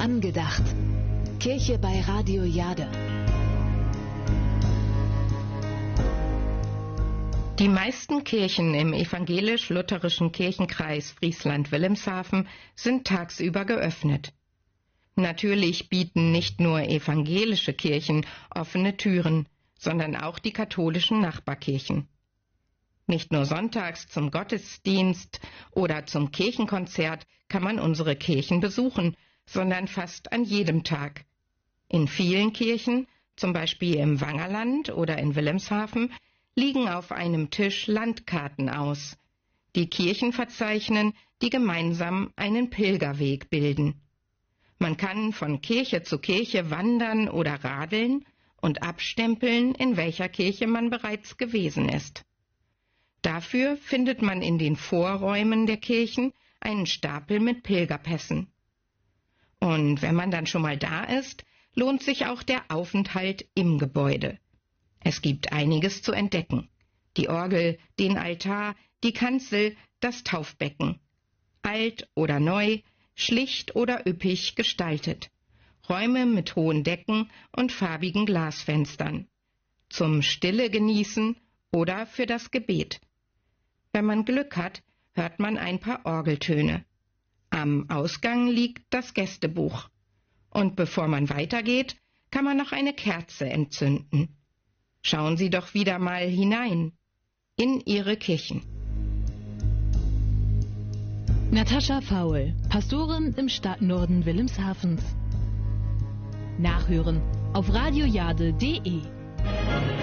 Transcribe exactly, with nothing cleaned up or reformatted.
Angedacht. Kirche bei Radio Jade. Die meisten Kirchen im evangelisch-lutherischen Kirchenkreis Friesland-Wilhelmshaven sind tagsüber geöffnet. Natürlich bieten nicht nur evangelische Kirchen offene Türen, sondern auch die katholischen Nachbarkirchen. Nicht nur sonntags zum Gottesdienst oder zum Kirchenkonzert kann man unsere Kirchen besuchen, sondern fast an jedem Tag. In vielen Kirchen, zum Beispiel im Wangerland oder in Wilhelmshaven, liegen auf einem Tisch Landkarten aus, die Kirchen verzeichnen, die gemeinsam einen Pilgerweg bilden. Man kann von Kirche zu Kirche wandern oder radeln und abstempeln, in welcher Kirche man bereits gewesen ist. Dafür findet man in den Vorräumen der Kirchen einen Stapel mit Pilgerpässen. Und wenn man dann schon mal da ist, lohnt sich auch der Aufenthalt im Gebäude. Es gibt einiges zu entdecken. Die Orgel, den Altar, die Kanzel, das Taufbecken. Alt oder neu, schlicht oder üppig gestaltet. Räume mit hohen Decken und farbigen Glasfenstern. Zum Stille genießen oder für das Gebet. Wenn man Glück hat, hört man ein paar Orgeltöne. Am Ausgang liegt das Gästebuch. Und bevor man weitergeht, kann man noch eine Kerze entzünden. Schauen Sie doch wieder mal hinein in Ihre Kirchen. Natascha Faul, Pastorin im Stadtnorden Wilhelmshavens. Nachhören auf radiojade punkt de.